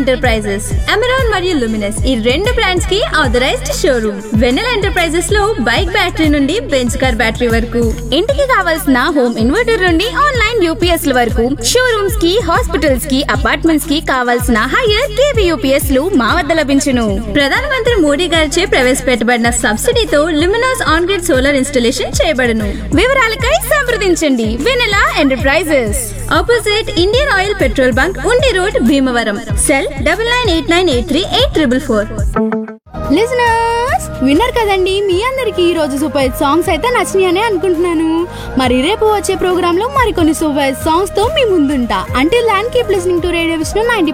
Enterprises, Amaron మరియు Luminous ఈ రెండు బ్రాండ్స్ కి ఆథరైజ్డ్ షోరూమ్. వెన్నెల ఎంటర్ప్రైజెస్ లో బైక్ బ్యాటరీ నుండి బెంచ్ కార్ బ్యాటరీ వరకు, ఇంటికి కావాల్సిన హోమ్ ఇన్వర్టర్ నుండి ఆన్లైన్ యూపీఎస్ ల వరకు, షోరూమ్స్ కి, హాస్పిటల్స్ కి, అపార్ట్మెంట్స్ కి కావాల్సిన హైయర్ కేవీ యూపీఎస్ లు మా వద్ద లభించును. ప్రధానమంత్రి మోడీ గారిచే ప్రవేశపెట్టబడిన సబ్సిడీతో Luminous on grid solar installation చేయబడును. వివరాలకై సంప్రదించండి వెన్నెల enterprises, opposite Indian oil petrol bunk, ఉండి road, Bhimavaram. Cell 9989838444. Listeners winner కదండి, మీ అందరికి ఈ రోజు సూపర్ హిట్ సాంగ్స్ అయితే నచ్చినాయని అనుకుంటున్నాను. మరి రేపు వచ్చే ప్రోగ్రామ్ లో మరికొన్ని సూపర్ హిట్ సాంగ్స్ తో మీ ముందుంటా. Until then keep listening to radio Vishnu 90.